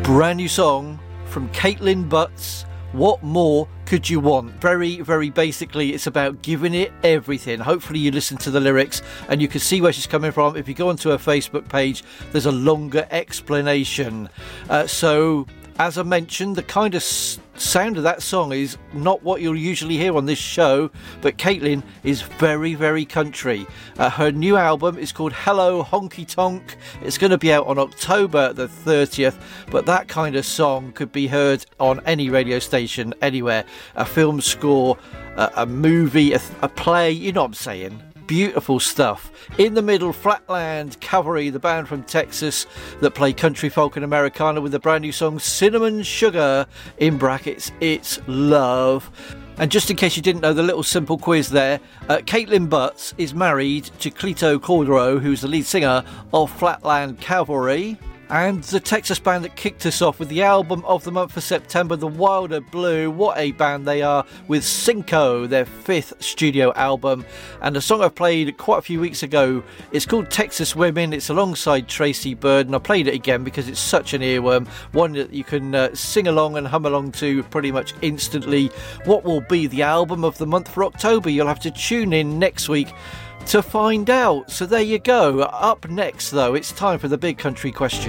Brand new song from Caitlin Butts. What more could you want? Very, very basically, it's about giving it everything. Hopefully you listen to the lyrics and you can see where she's coming from. If you go onto her Facebook page, there's a longer explanation. So, as I mentioned, the kind of sound of that song is not what you'll usually hear on this show, but Caitlin is very, very country. Her new album is called Hello Honky Tonk. It's going to be out on October the 30th, but that kind of song could be heard on any radio station, anywhere. A film score, a movie, a play, you know what I'm saying. Beautiful stuff. In the middle, Flatland Cavalry, the band from Texas that play country, folk and Americana, with the brand new song Cinnamon Sugar, in brackets, It's Love. And just in case you didn't know, the little simple quiz there, Caitlin Butts is married to Cleto Cordero, who's the lead singer of Flatland Cavalry. And the Texas band that kicked us off with the album of the month for September, The Wilder Blue. What a band they are, with Cinco, their 5th studio album. And the song I played quite a few weeks ago, it's called Texas Women. It's alongside Tracy Bird, and I played it again because it's such an earworm, one that you can sing along and hum along to pretty much instantly. What will be the album of the month for October? You'll have to tune in next week to find out. So there you go. Up next, though, it's time for the big country question.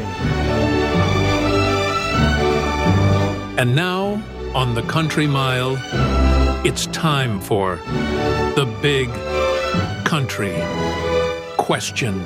And now, on the Country Mile, it's time for the big country question.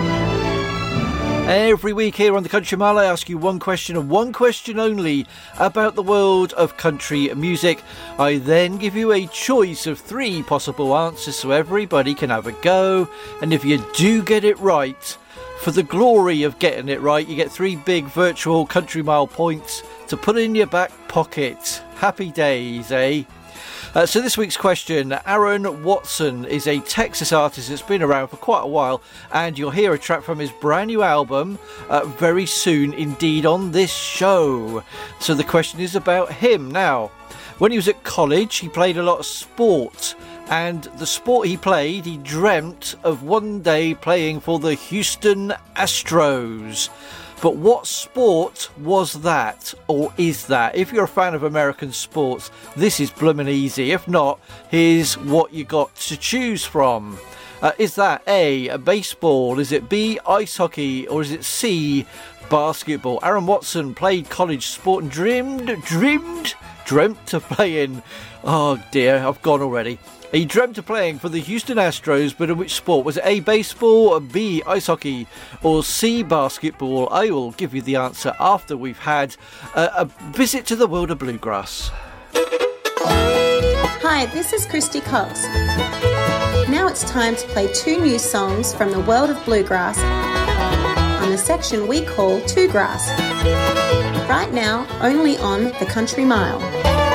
Every week here on the Country Mile, I ask you one question and one question only about the world of country music. I then give you a choice of 3 possible answers so everybody can have a go. And if you do get it right, for the glory of getting it right, you get 3 big virtual Country Mile points to put in your back pocket. Happy days, eh? So this week's question, Aaron Watson is a Texas artist that's been around for quite a while, and you'll hear a track from his brand new album very soon indeed on this show. So the question is about him. Now, when he was at college, he played a lot of sport, and the sport he played, he dreamt of one day playing for the Houston Astros. But what sport was that, or is that? If you're a fan of American sports, this is bloomin' easy. If not, here's what you got to choose from. Is that A, baseball? Is it B, ice hockey? Or is it C, basketball? Aaron Watson played college sport and dreamt of playing... Oh dear, I've gone already. He dreamt of playing for the Houston Astros, but in which sport? Was it A, baseball, B, ice hockey, or C, basketball? I will give you the answer after we've had a visit to the world of bluegrass. Hi, this is Christy Cox. Now it's time to play 2 new songs from the world of bluegrass on the section we call Two Grass. Right now, only on the Country Mile.